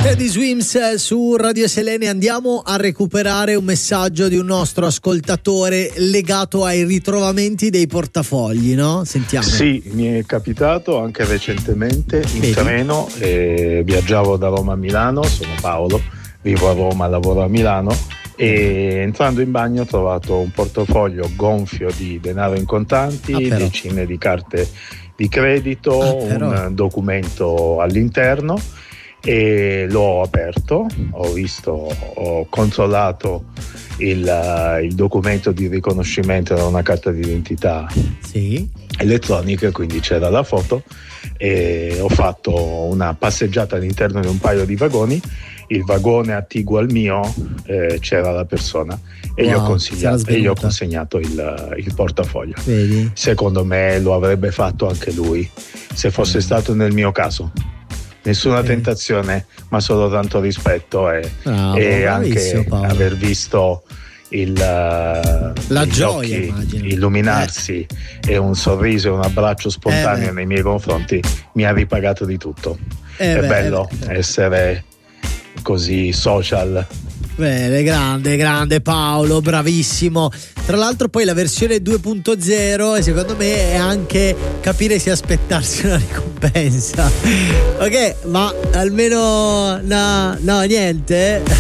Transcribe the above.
di Swims su Radio Selene. Andiamo a recuperare un messaggio di un nostro ascoltatore legato ai ritrovamenti dei portafogli, no? Sentiamo. Sì, mi è capitato anche recentemente in treno, viaggiavo da Roma a Milano, sono Paolo, vivo a Roma, lavoro a Milano e entrando in bagno ho trovato un portafoglio gonfio di denaro in contanti, decine di carte di credito, un documento all'interno. E l'ho aperto, ho controllato il documento di riconoscimento, era una carta d'identità elettronica, quindi c'era la foto e ho fatto una passeggiata all'interno di un paio di vagoni. Il vagone attiguo al mio c'era la persona e gli ho consegnato il portafoglio. Vedi? Secondo me lo avrebbe fatto anche lui se fosse stato nel mio caso. Nessuna tentazione, ma solo tanto rispetto e anche aver visto la gioia illuminarsi e un sorriso e un abbraccio spontaneo nei miei confronti mi ha ripagato di tutto. È bello essere così social. Bene, grande Paolo, bravissimo. Tra l'altro poi la versione 2.0 secondo me è anche capire se aspettarsi una ricompensa. Ok, ma almeno no, niente.